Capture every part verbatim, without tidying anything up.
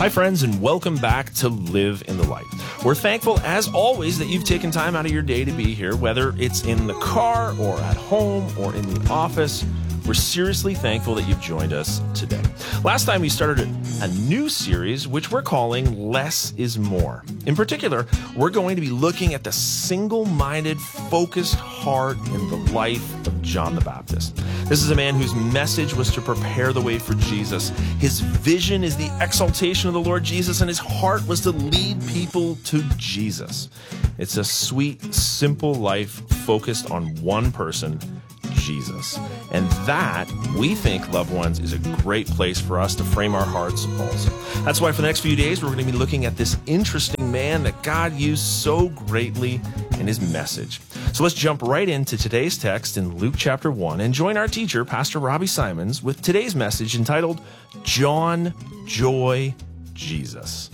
Hi, friends, and welcome back to Live in the Light. We're thankful, as always, that you've taken time out of your day to be here, whether it's in the car or at home or in the office. We're seriously thankful that you've joined us today. Last time we started a new series, which we're calling Less is More. In particular, we're going to be looking at the single-minded, focused heart in the life of John the Baptist. This is a man whose message was to prepare the way for Jesus. His vision is the exaltation of the Lord Jesus, and his heart was to lead people to Jesus. It's a sweet, simple life focused on one person, Jesus. And that, we think, loved ones, is a great place for us to frame our hearts also. That's why for the next few days, we're going to be looking at this interesting man that God used so greatly in his message. So let's jump right into today's text in Luke chapter one and join our teacher, Pastor Robbie Simons, with today's message entitled, John Joy Jesus.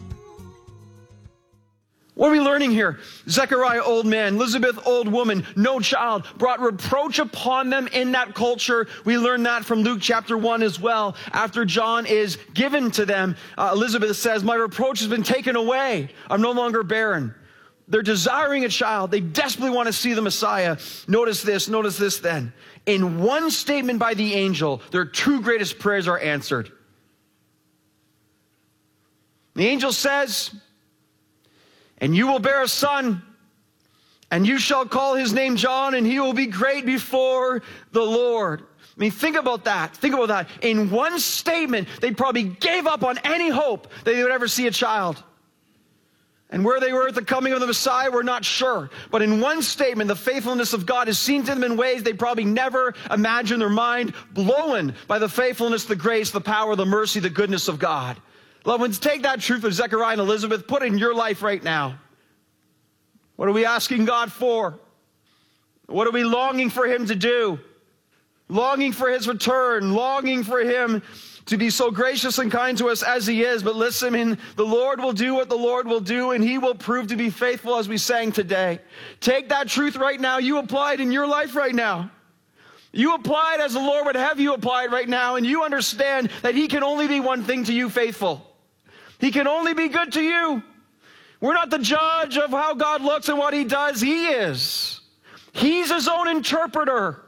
What are we learning here? Zechariah, old man, Elizabeth, old woman, no child, brought reproach upon them in that culture. We learn that from Luke chapter one as well. After John is given to them, uh, Elizabeth says, my reproach has been taken away. I'm no longer barren. They're desiring a child. They desperately want to see the Messiah. Notice this, notice this then. In one statement by the angel, their two greatest prayers are answered. The angel says, and you will bear a son, and you shall call his name John, and he will be great before the Lord. I mean, think about that. Think about that. In one statement, they probably gave up on any hope that they would ever see a child. And where they were at the coming of the Messiah, we're not sure. But in one statement, the faithfulness of God is seen to them in ways they probably never imagined, their mind blown by the faithfulness, the grace, the power, the mercy, the goodness of God. Loved ones, take that truth of Zechariah and Elizabeth, put it in your life right now. What are we asking God for? What are we longing for him to do? Longing for his return, longing for him to be so gracious and kind to us as he is. But listen, I mean, the Lord will do what the Lord will do, and he will prove to be faithful, as we sang today. Take that truth right now. You apply it in your life right now. You apply it as the Lord would have you apply it right now, and you understand that he can only be one thing to you, faithful. He can only be good to you. We're not the judge of how God looks and what he does. He is. He's his own interpreter.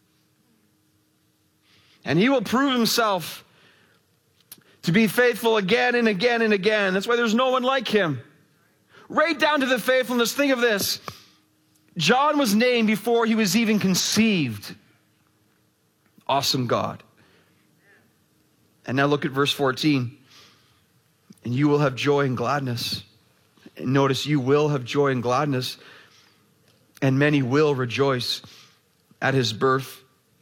And he will prove himself to be faithful again and again and again. That's why there's no one like him. Right down to the faithfulness. Think of this. John was named before he was even conceived. Awesome God. And now look at verse fourteen. And you will have joy and gladness. And notice, you will have joy and gladness. And many will rejoice at his birth.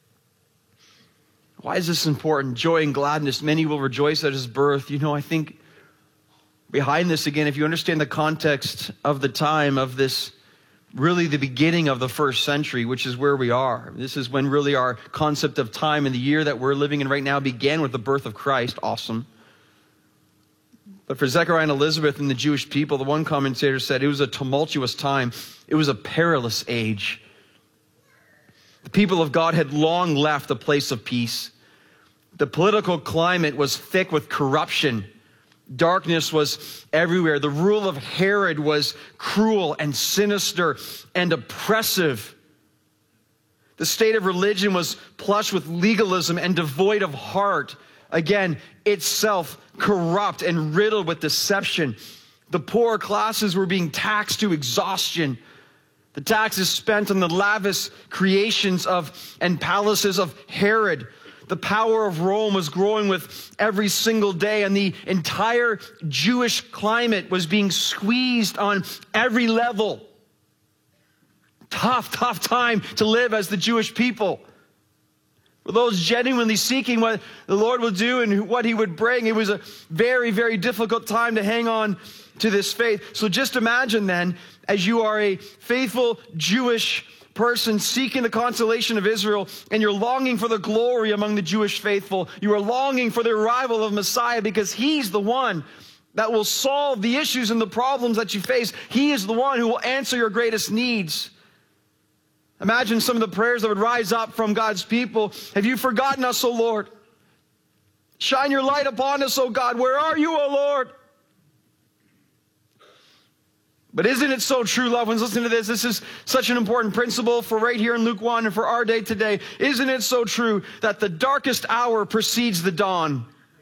Why is this important? Joy and gladness. Many will rejoice at his birth. You know, I think behind this, again, if you understand the context of the time of this, really the beginning of the first century, which is where we are. This is when really our concept of time and the year that we're living in right now began with the birth of Christ. Awesome. But for Zechariah and Elizabeth and the Jewish people, the one commentator said it was a tumultuous time. It was a perilous age. The people of God had long left the place of peace. The political climate was thick with corruption. Darkness was everywhere. The rule of Herod was cruel and sinister and oppressive. The state of religion was plush with legalism and devoid of heart. Again, itself corrupt and riddled with deception. The poorer classes were being taxed to exhaustion. The taxes spent on the lavish creations of and palaces of Herod. The power of Rome was growing with every single day, and the entire Jewish climate was being squeezed on every level. Tough, tough time to live as the Jewish people. For those genuinely seeking what the Lord will do and what he would bring, it was a very, very difficult time to hang on to this faith. So just imagine then, as you are a faithful Jewish person seeking the consolation of Israel, and you're longing for the glory among the Jewish faithful. You are longing for the arrival of Messiah because he's the one that will solve the issues and the problems that you face. He is the one who will answer your greatest needs. Imagine some of the prayers that would rise up from God's people. Have you forgotten us, O Lord? Shine your light upon us, O God. Where are you, O Lord? But isn't it so true, loved ones? Listen to this. This is such an important principle for right here in Luke one and for our day today. Isn't it so true that the darkest hour precedes the dawn?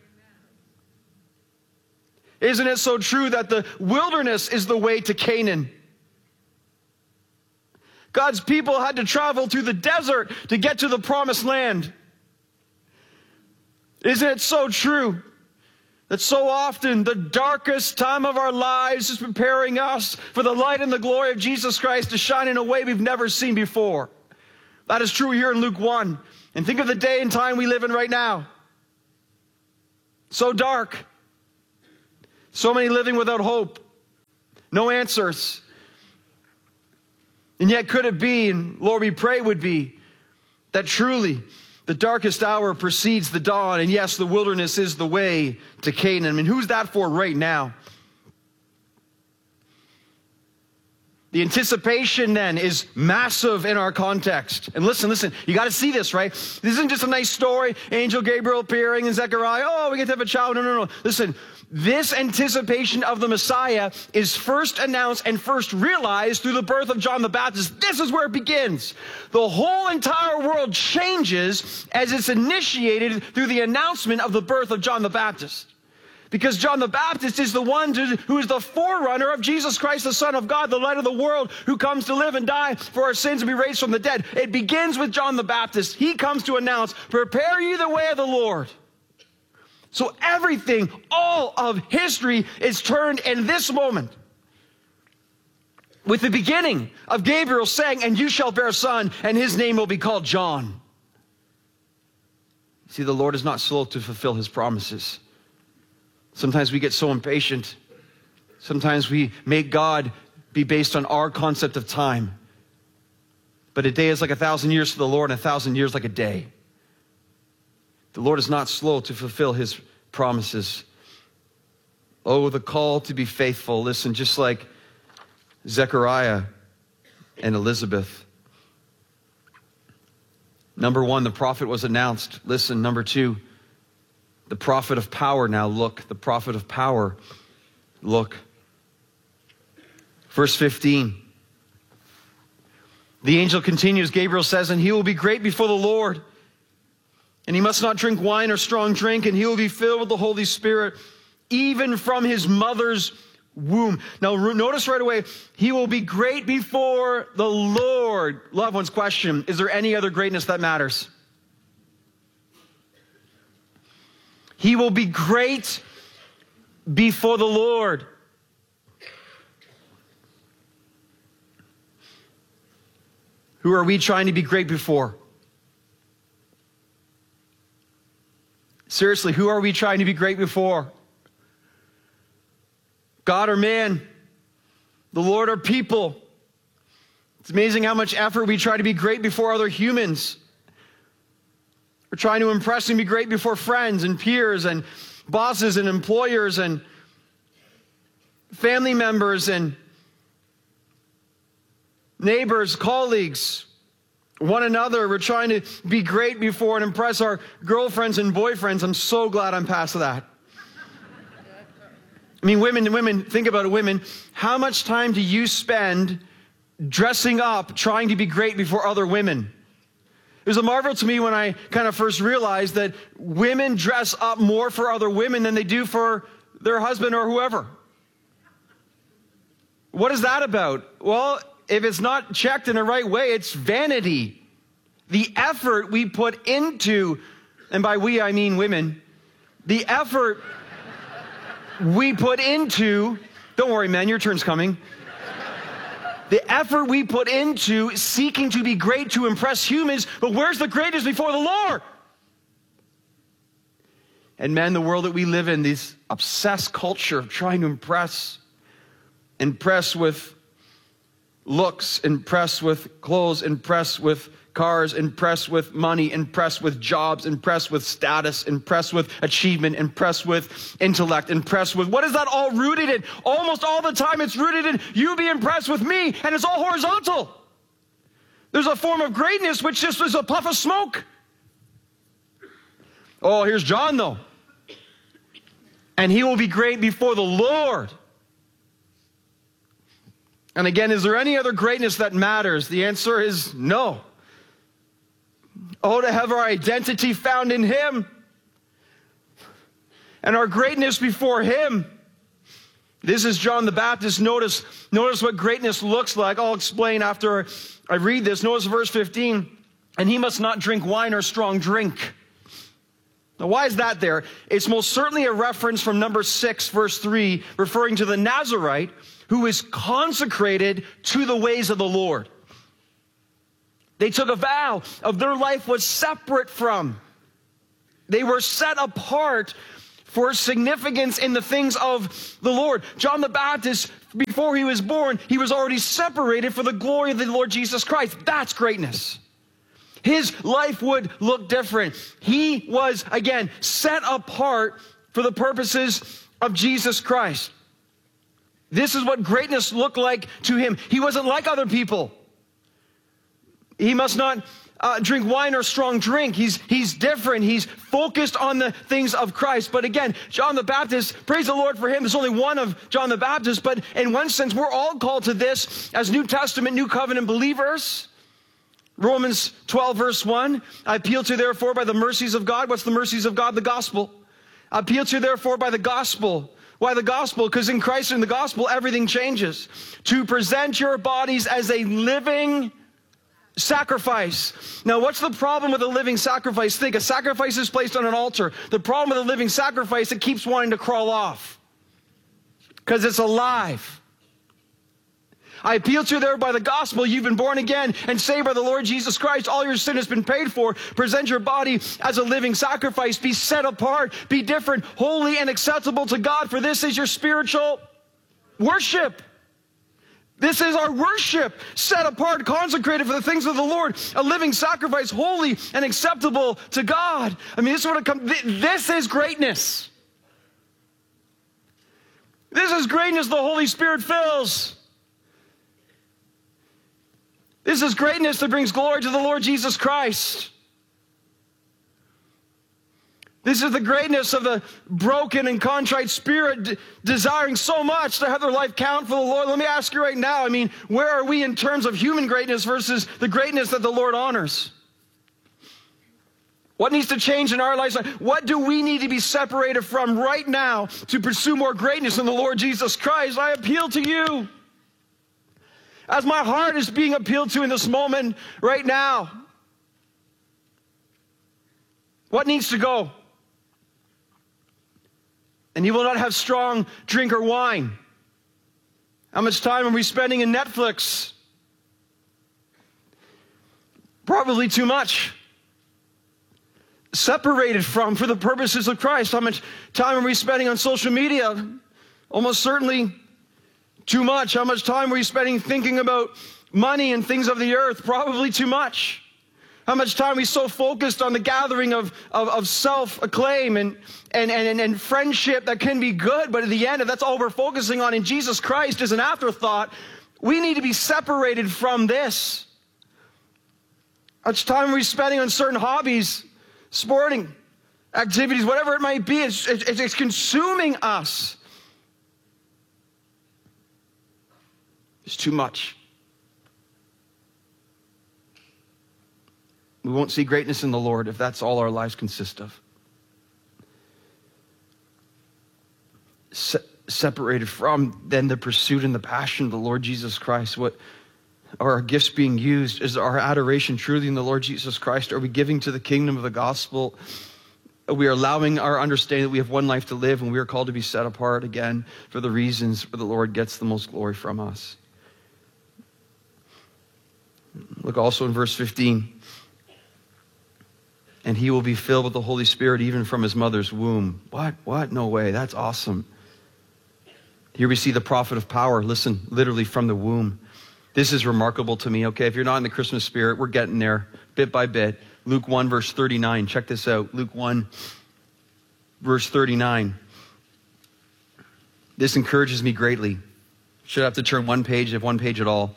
Isn't it so true that the wilderness is the way to Canaan? God's people had to travel through the desert to get to the promised land. Isn't it so true that so often the darkest time of our lives is preparing us for the light and the glory of Jesus Christ to shine in a way we've never seen before? That is true here in Luke one. And think of the day and time we live in right now. So dark. So many living without hope. No answers. And yet could it be, and Lord, we pray would be, that truly the darkest hour precedes the dawn, and yes, the wilderness is the way to Canaan. I mean, who's that for right now? The anticipation then is massive in our context. And listen, listen, you got to see this, right? This isn't just a nice story, angel Gabriel appearing and Zechariah, oh, we get to have a child. No, no, no. Listen, this anticipation of the Messiah is first announced and first realized through the birth of John the Baptist. This is where it begins. The whole entire world changes as it's initiated through the announcement of the birth of John the Baptist. Because John the Baptist is the one to, who is the forerunner of Jesus Christ, the Son of God, the light of the world, who comes to live and die for our sins and be raised from the dead. It begins with John the Baptist. He comes to announce, prepare you the way of the Lord. So everything, all of history is turned in this moment. With the beginning of Gabriel saying, and you shall bear a son, and his name will be called John. See, the Lord is not slow to fulfill his promises. Sometimes we get so impatient. Sometimes we make God be based on our concept of time. But a day is like a thousand years to the Lord, and a thousand years like a day. The Lord is not slow to fulfill his promises. Oh, the call to be faithful. Listen, just like Zechariah and Elizabeth. Number one, the prophet was announced. Listen, number two, the prophet of power now, look. The prophet of power, look. Verse fifteen. The angel continues, Gabriel says, and he will be great before the Lord. And he must not drink wine or strong drink, and he will be filled with the Holy Spirit, even from his mother's womb. Now, notice right away, he will be great before the Lord. Loved ones, question, is there any other greatness that matters? He will be great before the Lord. Who are we trying to be great before? Seriously, who are we trying to be great before? God or man? The Lord or people? It's amazing how much effort we try to be great before other humans. We're trying to impress and be great before friends and peers and bosses and employers and family members and neighbors, colleagues, one another. We're trying to be great before and impress our girlfriends and boyfriends. I'm so glad I'm past that. I mean, women, women, think about it, women. How much time do you spend dressing up, trying to be great before other women? It was a marvel to me when I kind of first realized that women dress up more for other women than they do for their husband or whoever. What is that about? Well, if it's not checked in the right way, it's vanity. The effort we put into, and by we I mean women, the effort we put into, don't worry man, your turn's coming. The effort we put into seeking to be great to impress humans, but where's the greatness before the Lord? And man, the world that we live in, this obsessed culture of trying to impress, impress with looks, impress with clothes, impress with cars, impress with money, impress with jobs, impress with status, impress with achievement, impress with intellect, impress with, what is that all rooted in? Almost all the time it's rooted in you be impressed with me, and it's all horizontal. There's a form of greatness which just is a puff of smoke. Oh, here's John though. and he will be great before the Lord. And again, is there any other greatness that matters? The answer is no. Oh, to have our identity found in him and our greatness before him. This is John the Baptist. Notice, notice what greatness looks like. I'll explain after I read this. Notice verse fifteen. And he must not drink wine or strong drink. Now, why is that there? It's most certainly a reference from number six, verse three, referring to the Nazirite who is consecrated to the ways of the Lord. They took a vow of their life was separate from. They were set apart for significance in the things of the Lord. John the Baptist, before he was born, he was already separated for the glory of the Lord Jesus Christ. That's greatness. His life would look different. He was, again, set apart for the purposes of Jesus Christ. This is what greatness looked like to him. He wasn't like other people. He must not uh, drink wine or strong drink. He's, he's different. He's focused on the things of Christ. But again, John the Baptist, praise the Lord for him. There's only one of John the Baptist. But in one sense, we're all called to this as New Testament, New Covenant believers. Romans twelve, verse one, I appeal to you therefore by the mercies of God. What's the mercies of God? The gospel. I appeal to you therefore by the gospel. Why the gospel? Because in Christ and the gospel, everything changes. To present your bodies as a living sacrifice. Now, what's the problem with a living sacrifice? Think, a sacrifice is placed on an altar. The problem with a living sacrifice, it keeps wanting to crawl off. Because it's alive. I appeal to you there by the gospel. You've been born again and saved by the Lord Jesus Christ. All your sin has been paid for. Present your body as a living sacrifice. Be set apart. Be different, holy and acceptable to God. For this is your spiritual worship. This is our worship. Set apart, consecrated for the things of the Lord. A living sacrifice, holy and acceptable to God. I mean, this is what it comes. This is greatness. This is greatness the Holy Spirit fills. This is greatness that brings glory to the Lord Jesus Christ. This is the greatness of the broken and contrite spirit, de- desiring so much to have their life count for the Lord. Let me ask you right now, I mean, where are we in terms of human greatness versus the greatness that the Lord honors? What needs to change in our lives? What do we need to be separated from right now to pursue more greatness in the Lord Jesus Christ? I appeal to you. As my heart is being appealed to in this moment right now. What needs to go? And you will not have strong drink or wine. How much time are we spending in Netflix? Probably too much. Separated from for the purposes of Christ. How much time are we spending on social media? Almost certainly too much. How much time are we spending thinking about money and things of the earth? Probably too much. How much time are we so focused on the gathering of, of, of self-acclaim and, and, and, and friendship that can be good, but at the end, if that's all we're focusing on in Jesus Christ is an afterthought, we need to be separated from this. How much time are we spending on certain hobbies, sporting activities, whatever it might be? It's, it's, it's consuming us. It's too much. We won't see greatness in the Lord if that's all our lives consist of. Se- separated from then the pursuit and the passion of the Lord Jesus Christ. What are our gifts being used? Is our adoration truly in the Lord Jesus Christ? Are we giving to the kingdom of the gospel? Are we allowing our understanding that we have one life to live and we are called to be set apart again for the reasons where the Lord gets the most glory from us? Look also in verse fifteen. And he will be filled with the Holy Spirit even from his mother's womb. What? What? No way. That's awesome. Here we see the prophet of power. Listen, literally from the womb. This is remarkable to me. Okay, if you're not in the Christmas spirit, we're getting there bit by bit. Luke one, verse thirty-nine. Check this out. Luke one, verse thirty-nine. This encourages me greatly. Should have to turn one page, if one page at all.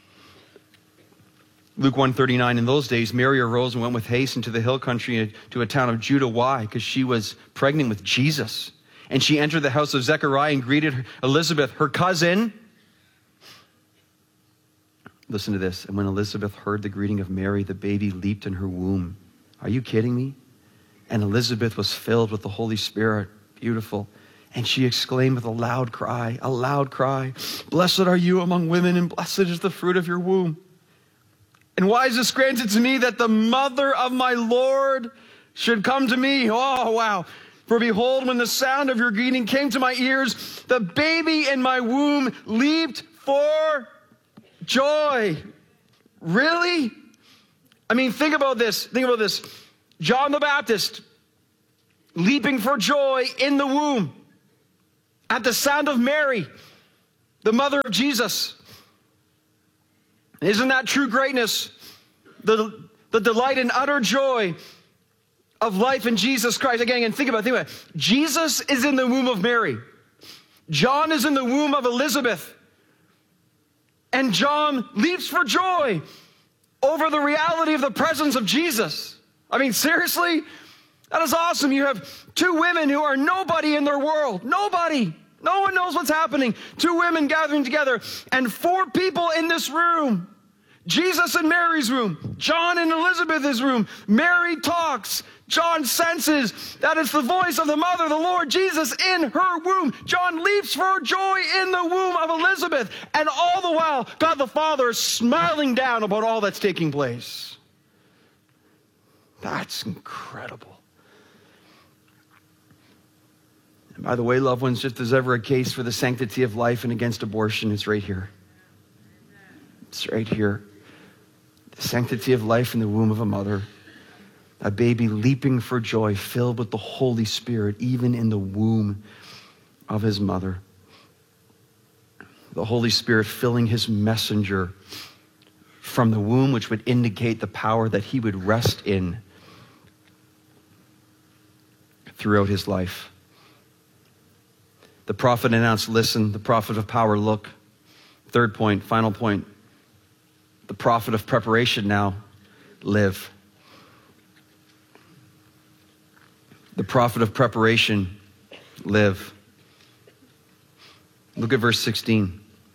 Luke one thirty-nine, in those days, Mary arose and went with haste into the hill country to a town of Judah. Why? Because she was pregnant with Jesus. And she entered the house of Zechariah and greeted Elizabeth, her cousin. Listen to this. And when Elizabeth heard the greeting of Mary, the baby leaped in her womb. Are you kidding me? And Elizabeth was filled with the Holy Spirit. Beautiful. And she exclaimed with a loud cry, a loud cry, "Blessed are you among women, and blessed is the fruit of your womb. And why is this granted to me, that the mother of my Lord should come to me? Oh, wow. For behold, when the sound of your greeting came to my ears, the baby in my womb leaped for joy." Really? I mean, think about this. Think about this. John the Baptist leaping for joy in the womb at the sound of Mary, the mother of Jesus. Isn't that true greatness? The, the delight and utter joy of life in Jesus Christ. Again, and think about it, think about it. Jesus is in the womb of Mary. John is in the womb of Elizabeth. And John leaps for joy over the reality of the presence of Jesus. I mean, seriously? That is awesome. You have two women who are nobody in their world. Nobody. No one knows what's happening. Two women gathering together, and four people in this room. Jesus in Mary's room. John in Elizabeth's room. Mary talks. John senses that it's the voice of the mother, the Lord Jesus, in her womb. John leaps for joy in the womb of Elizabeth. And all the while, God the Father is smiling down about all that's taking place. That's incredible. And by the way, loved ones, if there's ever a case for the sanctity of life and against abortion, it's right here. It's right here. The sanctity of life in the womb of a mother. A baby leaping for joy, filled with the Holy Spirit, even in the womb of his mother. The Holy Spirit filling his messenger from the womb, which would indicate the power that he would rest in throughout his life. The prophet announced, listen. The prophet of power, look. Third point, final point. The prophet of preparation now, live. The prophet of preparation, live. Look at verse sixteen.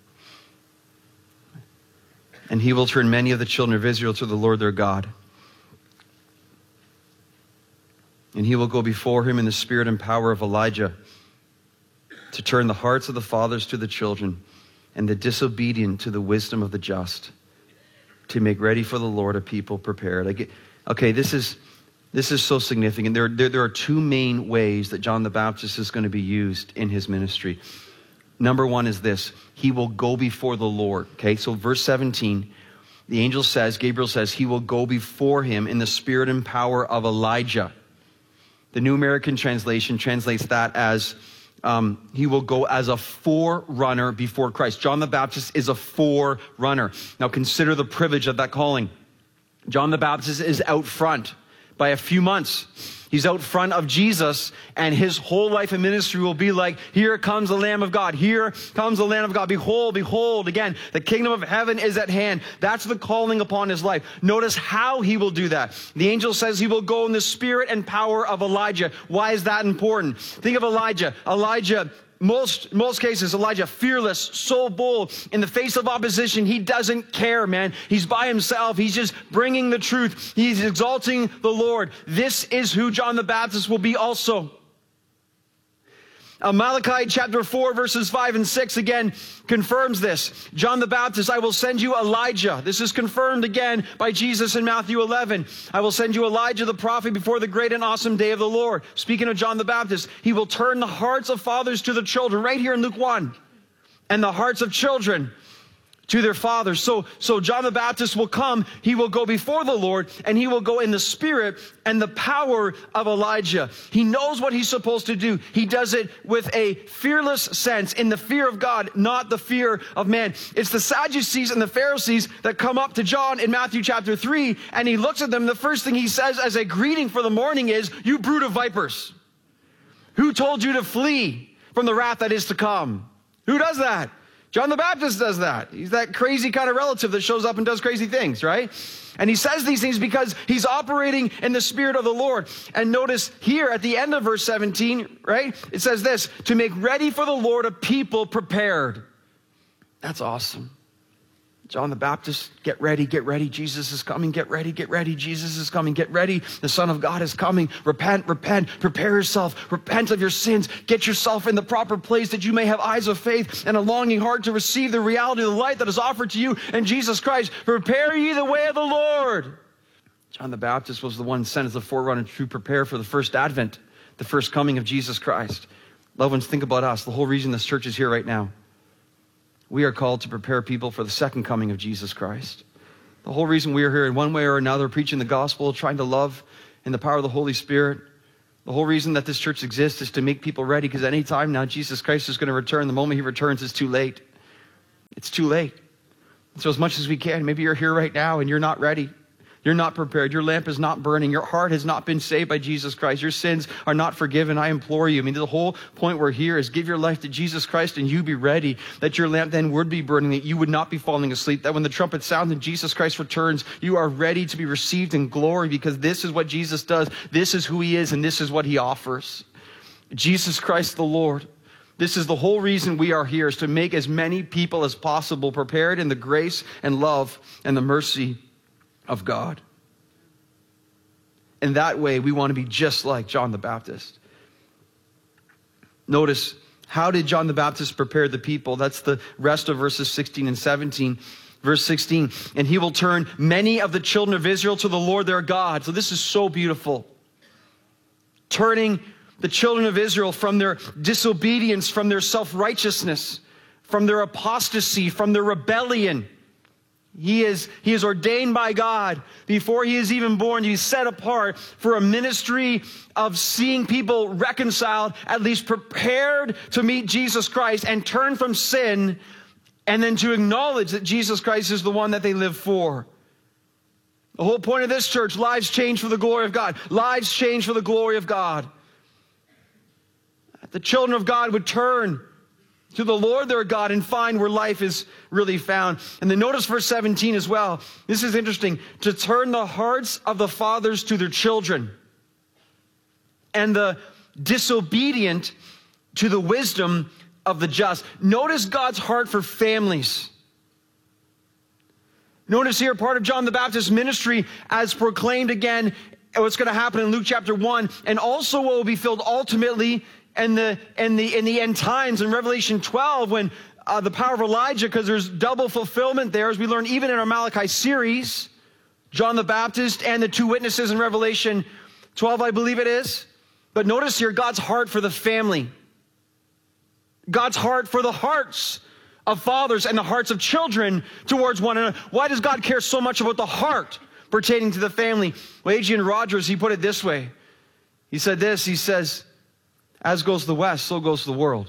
And he will turn many of the children of Israel to the Lord their God. And he will go before him in the spirit and power of Elijah, to turn the hearts of the fathers to the children, and the disobedient to the wisdom of the just, to make ready for the Lord a people prepared. I get, okay, this is this is so significant. There, there, there are two main ways that John the Baptist is going to be used in his ministry. Number one is this: he will go before the Lord. Okay, so verse seventeen, the angel says, Gabriel says, he will go before him in the spirit and power of Elijah. The New American Translation translates that as Um, he will go as a forerunner before Christ. John the Baptist is a forerunner. Now consider the privilege of that calling. John the Baptist is out front by a few months. He's out front of Jesus, and his whole life and ministry will be like, here comes the Lamb of God. Here comes the Lamb of God. Behold, behold, again, the kingdom of heaven is at hand. That's the calling upon his life. Notice how he will do that. The angel says he will go in the spirit and power of Elijah. Why is that important? Think of Elijah. Elijah, most, most cases, Elijah, fearless, so bold. In the face of opposition, he doesn't care, man. He's by himself. He's just bringing the truth. He's exalting the Lord. This is who John the Baptist will be also. Uh, Malachi chapter four, verses five and six again confirms this. John the Baptist, I will send you Elijah. This is confirmed again by Jesus in Matthew eleven. I will send you Elijah the prophet before the great and awesome day of the Lord. Speaking of John the Baptist, he will turn the hearts of fathers to the children, right here in Luke one, and the hearts of children to their fathers. So, so John the Baptist will come, he will go before the Lord, and he will go in the spirit and the power of Elijah. He knows what he's supposed to do. He does it with a fearless sense, in the fear of God, not the fear of man. It's the Sadducees and the Pharisees that come up to John in Matthew chapter three, and he looks at them. The first thing he says as a greeting for the morning is, you brood of vipers, who told you to flee from the wrath that is to come? Who does that? John the Baptist does that. He's that crazy kind of relative that shows up and does crazy things, right? And he says these things because he's operating in the Spirit of the Lord. And notice here at the end of verse seventeen, right? It says this, to make ready for the Lord a people prepared. That's awesome. John the Baptist, get ready, get ready. Jesus is coming. Get ready, get ready. Jesus is coming. Get ready. The Son of God is coming. Repent, repent. Prepare yourself. Repent of your sins. Get yourself in the proper place that you may have eyes of faith and a longing heart to receive the reality of the light that is offered to you in Jesus Christ. Prepare ye the way of the Lord. John the Baptist was the one sent as the forerunner to prepare for the first advent, the first coming of Jesus Christ. Loved ones, think about us. The whole reason this church is here right now. We are called to prepare people for the second coming of Jesus Christ. The whole reason we are here in one way or another, preaching the gospel, trying to love in the power of the Holy Spirit. The whole reason that this church exists is to make people ready, because any time now Jesus Christ is going to return. The moment he returns, it's too late. It's too late. So as much as we can, maybe you're here right now and you're not ready. You're not prepared. Your lamp is not burning. Your heart has not been saved by Jesus Christ. Your sins are not forgiven. I implore you. I mean, the whole point we're here is give your life to Jesus Christ and you be ready, that your lamp then would be burning, that you would not be falling asleep, that when the trumpet sounds and Jesus Christ returns, you are ready to be received in glory, because this is what Jesus does. This is who he is, and this is what he offers. Jesus Christ the Lord. This is the whole reason we are here, is to make as many people as possible prepared in the grace and love and the mercy of God. And that way, we want to be just like John the Baptist. Notice, how did John the Baptist prepare the people? That's the rest of verses sixteen and seventeen. Verse sixteen, and he will turn many of the children of Israel to the Lord their God. So this is so beautiful. Turning the children of Israel from their disobedience, from their self-righteousness, from their apostasy, from their rebellion. He is, he is ordained by God before he is even born. He's set apart for a ministry of seeing people reconciled, at least prepared to meet Jesus Christ and turn from sin, and then to acknowledge that Jesus Christ is the one that they live for. The whole point of this church, lives changed for the glory of God. Lives changed for the glory of God. The children of God would turn to the Lord their God and find where life is really found. And then notice verse seventeen as well. This is interesting. To turn the hearts of the fathers to their children, and the disobedient to the wisdom of the just. Notice God's heart for families. Notice here part of John the Baptist's ministry as proclaimed again, what's going to happen in Luke chapter one, and also what will be filled ultimately And the, and the, in the end times in Revelation twelve, when uh, the power of Elijah, because there's double fulfillment there, as we learn even in our Malachi series, John the Baptist and the two witnesses in Revelation twelve, I believe it is. But notice here God's heart for the family. God's heart for the hearts of fathers and the hearts of children towards one another. Why does God care so much about the heart pertaining to the family? Well, Adrian Rogers, he put it this way. He said this, he says, as goes the West, so goes the world.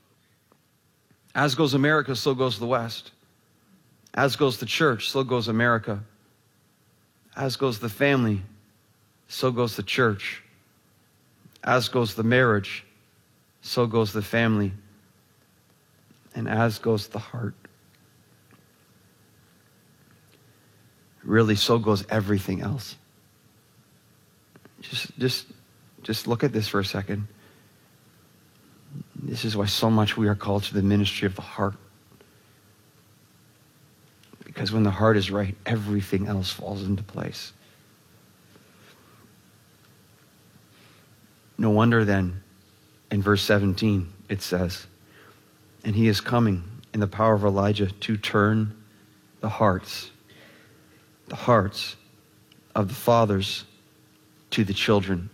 As goes America, so goes the West. As goes the church, so goes America. As goes the family, so goes the church. As goes the marriage, so goes the family. And as goes the heart. Really, so goes everything else. Just, just, just look at this for a second. This is why so much we are called to the ministry of the heart. Because when the heart is right, everything else falls into place. No wonder then, in verse seventeen, it says, and he is coming in the power of Elijah to turn the hearts, the hearts of the fathers to the children.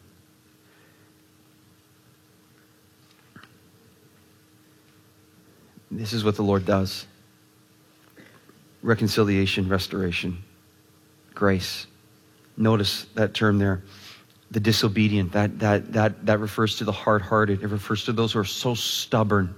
This is what the Lord does. Reconciliation, restoration, grace. Notice that term there, the disobedient. That, that, that, that refers to the hard-hearted. It refers to those who are so stubborn.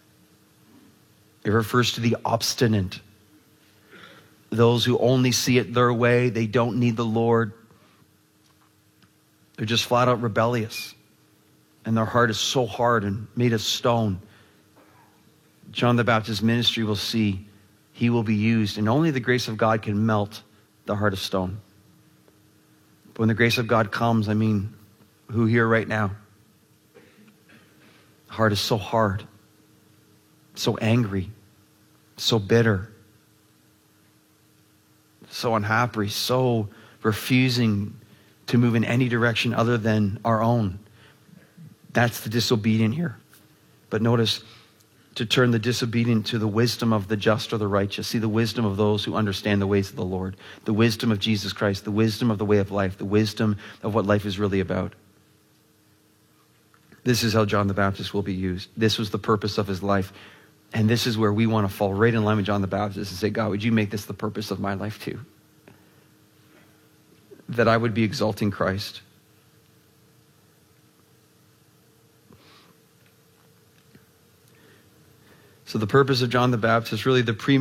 It refers to the obstinate. Those who only see it their way. They don't need the Lord. They're just flat out rebellious. And their heart is so hard and made of stone. John the Baptist's ministry will see he will be used, and only the grace of God can melt the heart of stone. But when the grace of God comes, I mean, who here right now? The heart is so hard, so angry, so bitter, so unhappy, so refusing to move in any direction other than our own. That's the disobedient here. But notice, to turn the disobedient to the wisdom of the just or the righteous. See, the wisdom of those who understand the ways of the Lord, the wisdom of Jesus Christ, the wisdom of the way of life, the wisdom of what life is really about. This is how John the Baptist will be used. This was the purpose of his life. And this is where we want to fall right in line with John the Baptist and say, God, would you make this the purpose of my life too? That I would be exalting Christ. So the purpose of John the Baptist, really the pre